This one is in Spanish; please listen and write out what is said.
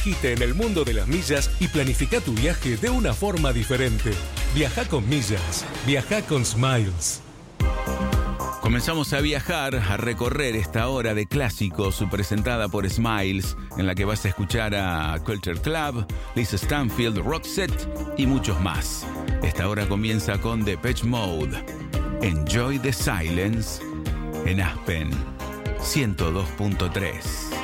Sumergite en el mundo de las millas y planifica tu viaje de una forma diferente. Viaja con millas. Viaja con Smiles. Comenzamos a viajar, a recorrer esta hora de clásicos presentada por Smiles, en la que vas a escuchar a Culture Club, Lisa Stanfield, Roxette y muchos más. Esta hora comienza con Depeche Mode. Enjoy the Silence en Aspen 102.3.